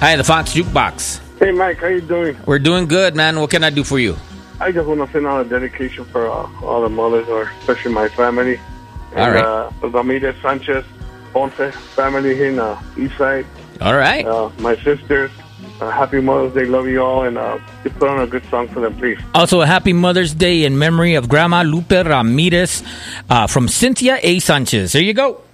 Hi, the Fox Jukebox. Hey, Mike, how you doing? We're doing good, man. What can I do for you? I just want to send out a dedication for all the mothers, or especially my family. All right. Ramirez Sanchez, Ponce family here in East Side. All right. My sisters. Happy Mother's Day. Love you all. And just put on a good song for them, please. Also, a happy Mother's Day in memory of Grandma Lupe Ramirez from Cynthia A. Sanchez. There you go.